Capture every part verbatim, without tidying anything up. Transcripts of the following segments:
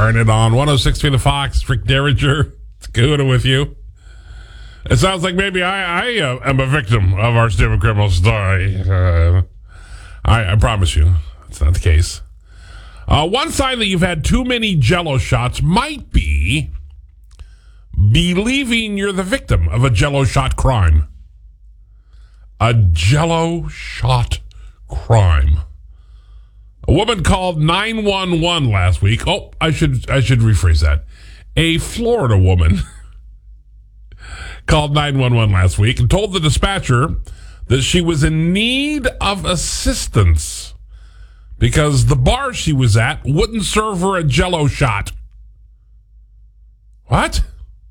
Turn it on. one oh six point three The Fox. Rick Derringer. It's good with you. It sounds like maybe I, I uh, am a victim of our stupid criminal story. Uh, I, I promise you, it's not the case. Uh, one sign that you've had too many Jell-O shots might be believing you're the victim of a Jell-O shot crime. A Jell-O shot crime. A woman called nine one one last week. Oh, I should I should rephrase that. A Florida woman called nine one one last week and told the dispatcher that she was in need of assistance because the bar she was at wouldn't serve her a Jell-O shot. What?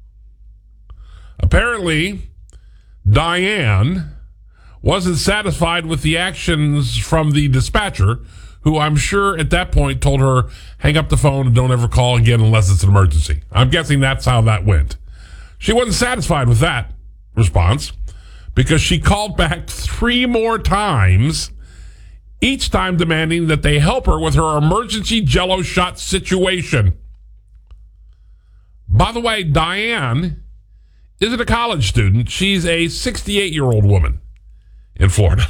Apparently, Diane wasn't satisfied with the actions from the dispatcher, who I'm sure at that point told her, hang up the phone and don't ever call again unless it's an emergency. I'm guessing that's how that went. She wasn't satisfied with that response because she called back three more times, each time demanding that they help her with her emergency Jell-O shot situation. By the way, Diane isn't a college student. She's a sixty-eight-year-old woman in Florida.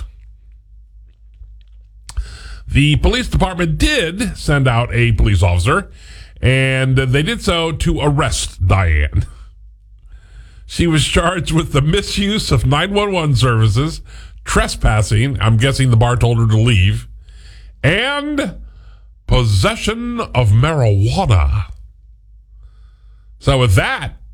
The police department did send out a police officer, and they did so to arrest Diane. She was charged with the misuse of nine one one services, trespassing, I'm guessing the bar told her to leave, and possession of marijuana. So with that,